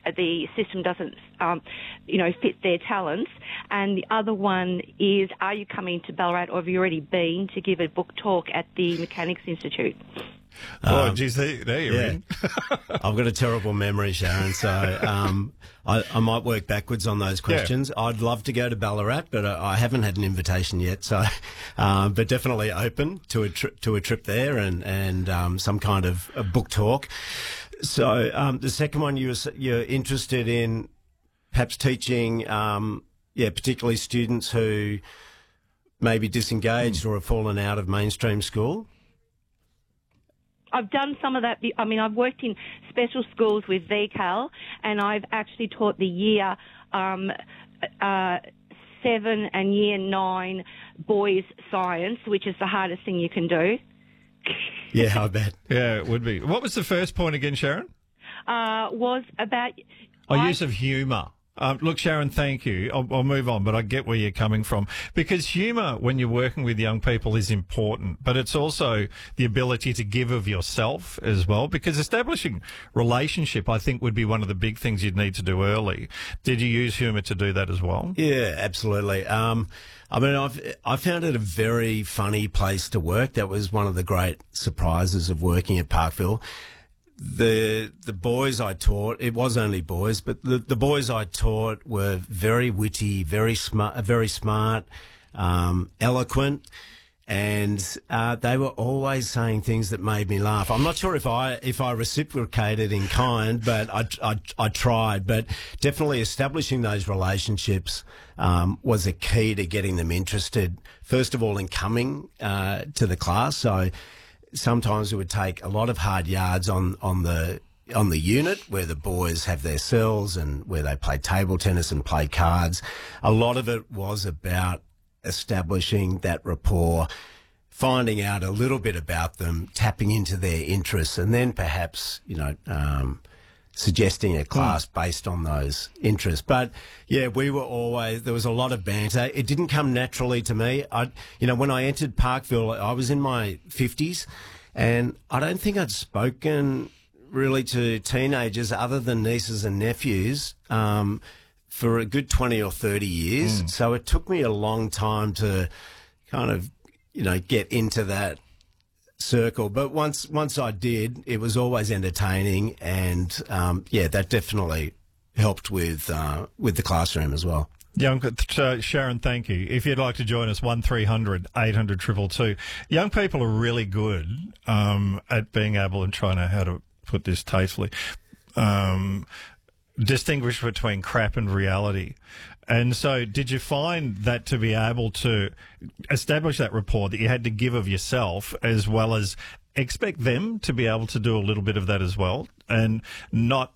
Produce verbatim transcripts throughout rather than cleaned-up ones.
the system doesn't, um, you know, fit their talents. And the other one is, are you coming to Ballarat, or have you already been to give a book talk at the Mechanics Institute? Oh, Um, geez, there, there you're yeah. in. I've got a terrible memory, Sharon, so um, I, I might work backwards on those questions. Yeah. I'd love to go to Ballarat, but I, I haven't had an invitation yet. So, um, but definitely open to a tri- to a trip there and and um, some kind of a book talk. So um, the second one, you were, you're interested in perhaps teaching, um, yeah, particularly students who may be disengaged mm. or have fallen out of mainstream school. I've done some of that. I mean, I've worked in special schools with V CAL, and I've actually taught the year um, uh, seven and year nine boys science, which is the hardest thing you can do. Yeah, I bet. Yeah, it would be. What was the first point again, Sharon? Uh, was about... Oh, I, use of humour. Um, look, Sharon, thank you. I'll, I'll move on, but I get where you're coming from. Because humour, when you're working with young people, is important, but it's also the ability to give of yourself as well, because establishing relationship, I think, would be one of the big things you'd need to do early. Did you use humour to do that as well? Yeah, absolutely. Um, I mean, I've, I found it a very funny place to work. That was one of the great surprises of working at Parkville. The the boys I taught, it was only boys, but the, the boys I taught were very witty, very smart, very smart, um, eloquent, and uh, they were always saying things that made me laugh. I'm not sure if I if I reciprocated in kind, but I I, I tried. But definitely establishing those relationships um, was a key to getting them interested. First of all, in coming uh, to the class, so. Sometimes it would take a lot of hard yards on, on the on the unit where the boys have their cells and where they play table tennis and play cards. A lot of it was about establishing that rapport, finding out a little bit about them, tapping into their interests, and then perhaps, you know, um, suggesting a class based on those interests. But yeah, we were always, there was a lot of banter. It didn't come naturally to me. I, you know, when I entered Parkville, I was in my fifties, and I don't think I'd spoken really to teenagers other than nieces and nephews, um, for a good twenty or thirty years. Mm. So it took me a long time to kind of, you know, get into that circle, but once once I did, it was always entertaining, and um, yeah, that definitely helped with uh, with the classroom as well. Young uh, Sharon, thank you. If you'd like to join us, one three hundred eight hundred two two two. Young people are really good um, at being able, and trying to know how to put this tastefully, um, distinguish between crap and reality. And so did you find that to be able to establish that rapport, that you had to give of yourself, as well as expect them to be able to do a little bit of that as well, and not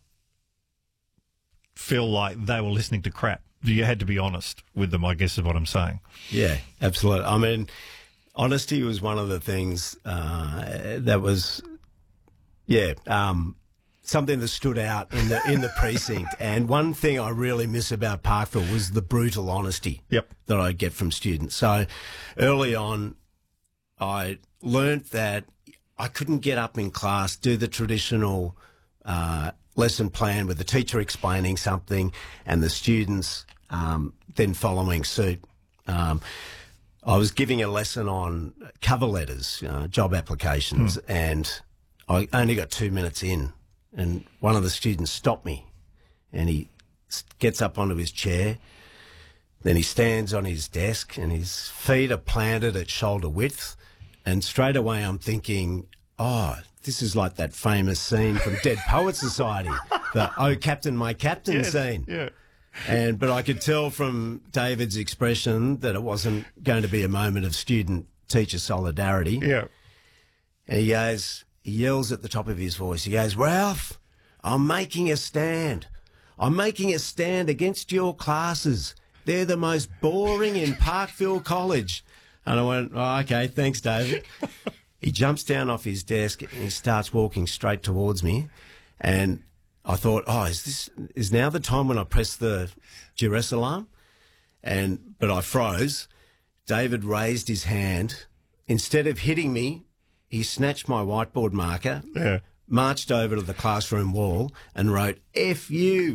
feel like they were listening to crap? You had to be honest with them, I guess is what I'm saying. Yeah, absolutely. I mean, honesty was one of the things uh, that was, yeah, um, something that stood out in the in the precinct. And one thing I really miss about Parkville was the brutal honesty yep. that I get from students. So early on, I learnt that I couldn't get up in class, do the traditional uh, lesson plan with the teacher explaining something and the students um, then following suit. Um, I was giving a lesson on cover letters, uh, job applications, hmm. and I only got two minutes in. And one of the students stopped me, and he gets up onto his chair. Then he stands on his desk, and his feet are planted at shoulder width. And straight away I'm thinking, oh, this is like that famous scene from Dead Poets Society, the "Oh, Captain, my Captain" yes, scene. Yeah. And but I could tell from David's expression that it wasn't going to be a moment of student-teacher solidarity. Yeah. And he goes... He yells at the top of his voice. He goes, "Ralph, I'm making a stand. I'm making a stand against your classes. They're the most boring in Parkville College." And I went, "Oh, okay, thanks, David." He jumps down off his desk and he starts walking straight towards me. And I thought, oh, is this is now the time when I press the duress alarm? And but I froze. David raised his hand. Instead of hitting me, he snatched my whiteboard marker, yeah. marched over to the classroom wall and wrote, "F you,"